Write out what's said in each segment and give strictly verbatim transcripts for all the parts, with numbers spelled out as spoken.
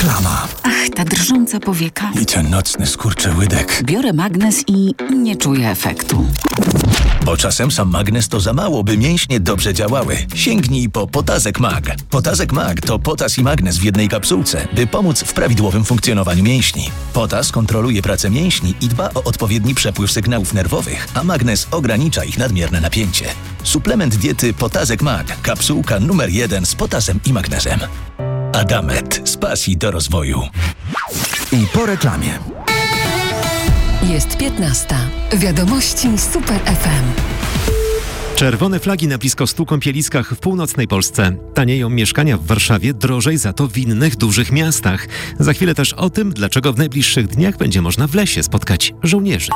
Reklama. Ach, ta drżąca powieka. I ten nocny skurczyłydek. Biorę magnes i nie czuję efektu. Bo czasem sam magnes to za mało, by mięśnie dobrze działały. Sięgnij po Potazek Mag. Potazek Mag to potas i magnes w jednej kapsułce, by pomóc w prawidłowym funkcjonowaniu mięśni. Potas kontroluje pracę mięśni i dba o odpowiedni przepływ sygnałów nerwowych, a magnes ogranicza ich nadmierne napięcie. Suplement diety Potazek Mag. Kapsułka numer jeden z potasem i magnezem. Adamet. Z pasji do rozwoju. I po reklamie. Jest piętnasta. Wiadomości Super F M. Czerwone flagi na blisko stu kąpieliskach w północnej Polsce. Tanieją mieszkania w Warszawie, drożej za to w innych dużych miastach. Za chwilę też o tym, dlaczego w najbliższych dniach będzie można w lesie spotkać żołnierzy.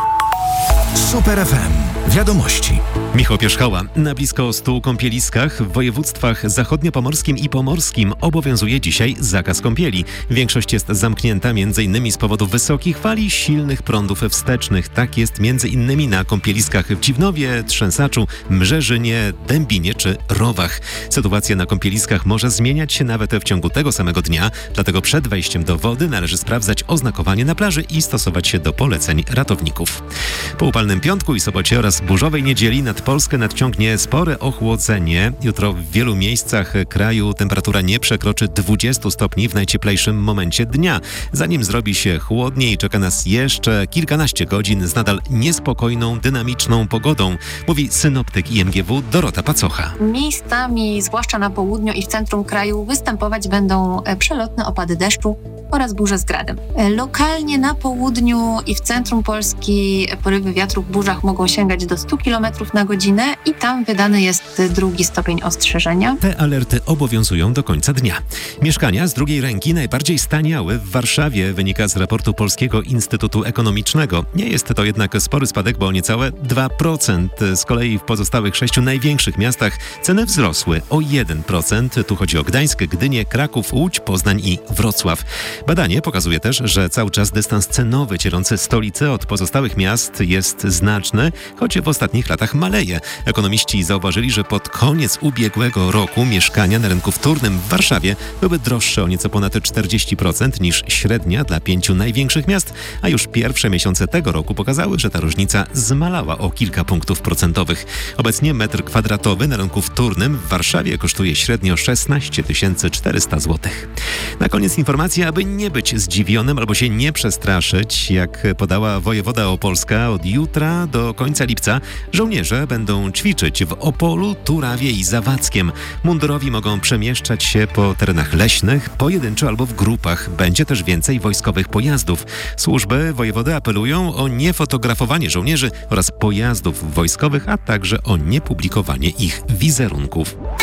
Super F M. Wiadomości. Michał Pierzchała. Na blisko stu kąpieliskach w województwach zachodniopomorskim i pomorskim obowiązuje dzisiaj zakaz kąpieli. Większość jest zamknięta m.in. z powodu wysokich fali, silnych prądów wstecznych. Tak jest m.in. na kąpieliskach w Dziwnowie, Trzęsaczu, Mrzeżynie, Dębinie czy Rowach. Sytuacja na kąpieliskach może zmieniać się nawet w ciągu tego samego dnia, dlatego przed wejściem do wody należy sprawdzać oznakowanie na plaży i stosować się do poleceń ratowników. Po upalnym piątku i sobocie oraz burzowej niedzieli nad Polskę nadciągnie spore ochłodzenie. Jutro w wielu miejscach kraju temperatura nie przekroczy dwudziestu stopni w najcieplejszym momencie dnia. Zanim zrobi się chłodniej, czeka nas jeszcze kilkanaście godzin z nadal niespokojną, dynamiczną pogodą, mówi synoptyk I M G W Dorota Pacocha. Miejscami, zwłaszcza na południu i w centrum kraju, występować będą przelotne opady deszczu oraz burze z gradem. Lokalnie na południu i w centrum Polski porywy wiatru w burzach mogą sięgać do stu kilometrów na godzinę i tam wydany jest drugi stopień ostrzeżenia. Te alerty obowiązują do końca dnia. Mieszkania z drugiej ręki najbardziej staniały w Warszawie, wynika z raportu Polskiego Instytutu Ekonomicznego. Nie jest to jednak spory spadek, bo niecałe dwa procent. Z kolei w pozostałych sześciu największych miastach ceny wzrosły o jeden procent. Tu chodzi o Gdańsk, Gdynię, Kraków, Łódź, Poznań i Wrocław. Badanie pokazuje też, że cały czas dystans cenowy dzielący stolice od pozostałych miast jest znaczny, choć w ostatnich latach maleje. Ekonomiści zauważyli, że pod koniec ubiegłego roku mieszkania na rynku wtórnym w Warszawie były droższe o nieco ponad czterdzieści procent niż średnia dla pięciu największych miast, a już pierwsze miesiące tego roku pokazały, że ta różnica zmalała o kilka punktów procentowych. Obecnie metr kwadratowy na rynku wtórnym w Warszawie kosztuje średnio szesnaście tysięcy czterysta złotych. Na koniec informacja, aby nie być zdziwionym albo się nie przestraszyć. Jak podała wojewoda opolska, od jutra do końca lipca żołnierze będą ćwiczyć w Opolu, Turawie i Zawadzkiem. Mundurowi mogą przemieszczać się po terenach leśnych, pojedynczo albo w grupach. Będzie też więcej wojskowych pojazdów. Służby wojewody apelują o niefotografowanie żołnierzy oraz pojazdów wojskowych, a także o niepublikowanie ich wizerunków.